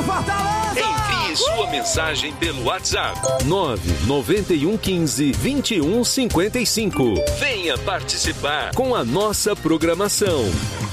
Fortaleza! Envie sua mensagem pelo WhatsApp 99115-2155. Venha participar com a nossa programação.